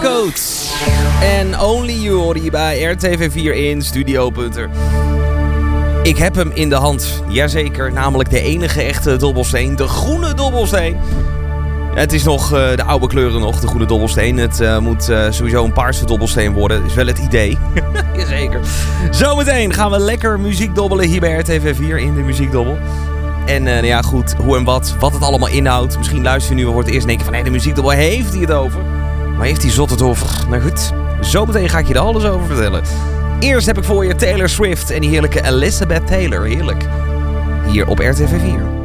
Passcode. En Only You hoor je bij RTV4 in Studio Punter. Ik heb hem in de hand. Jazeker, namelijk de enige echte dobbelsteen. De groene dobbelsteen. Het is nog de oude kleuren nog, de groene dobbelsteen. Het moet sowieso een paarse dobbelsteen worden. Is wel het idee. Jazeker. Zometeen gaan we lekker muziek dobbelen hier bij RTV4 in de muziekdobbel. En ja goed, hoe en wat het allemaal inhoudt. Misschien luister je nu voor het eerst en denk je van... Hé, de muziekdobbel, heeft hij het over? Maar heeft hij zot het over? Nou goed, zometeen ga ik je er alles over vertellen. Eerst heb ik voor je Taylor Swift en die heerlijke Elizabeth Taylor. Heerlijk. Hier op RTV4.